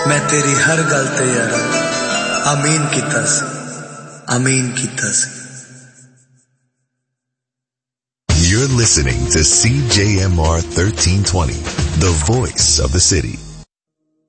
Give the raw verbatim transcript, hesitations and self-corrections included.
मैं तेरी हर गल ते यारा आमीन कीता सी, आमीन कीता सी। You're listening to C J M R thirteen twenty, the voice of the city.